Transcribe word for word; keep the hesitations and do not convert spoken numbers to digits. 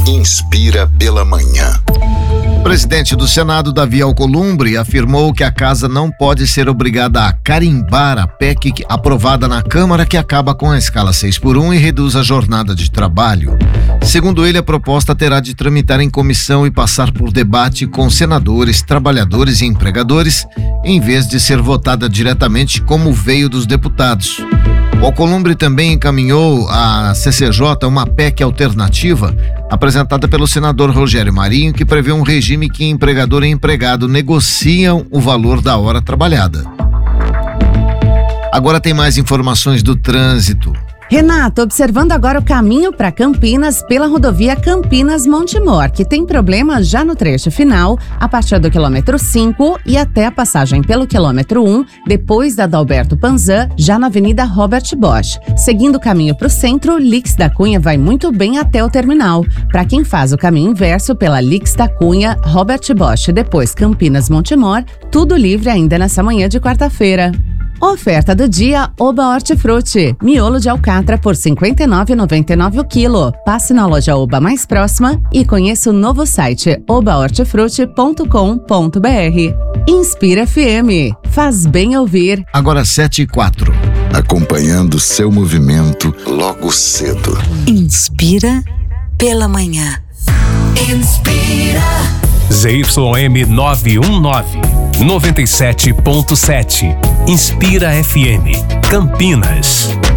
Inspira pela Manhã. O presidente do Senado, Davi Alcolumbre, afirmou que a casa não pode ser obrigada a carimbar a P E C aprovada na Câmara, que acaba com a escala seis por um e reduz a jornada de trabalho. Segundo ele, a proposta terá de tramitar em comissão e passar por debate com senadores, trabalhadores e empregadores, em vez de ser votada diretamente como veio dos deputados. O Alcolumbre também encaminhou à C C J uma P E C alternativa apresentada pelo senador Rogério Marinho, que prevê um regime que empregador e empregado negociam o valor da hora trabalhada. Agora tem mais informações do trânsito. Renato, observando agora o caminho para Campinas pela rodovia Campinas-Montemor, que tem problema já no trecho final, a partir do quilômetro cinco e até a passagem pelo quilômetro um, depois da Adalberto Panzan, já na Avenida Robert Bosch. Seguindo o caminho para o centro, Lix da Cunha vai muito bem até o terminal. Para quem faz o caminho inverso pela Lix da Cunha, Robert Bosch, depois Campinas-Montemor, tudo livre ainda nessa manhã de quarta-feira. Oferta do dia Oba Hortifruti. Miolo de alcatra por cinquenta e nove reais e noventa e nove centavos o quilo. Passe na loja Oba mais próxima e conheça o novo site oba hortifruti ponto com ponto b r. Inspira F M. Faz bem ouvir. Agora sete e quatro. Acompanhando seu movimento logo cedo. Inspira pela manhã. Inspira. Z Y M nove um nove, noventa e sete ponto sete. Inspira F M, Campinas.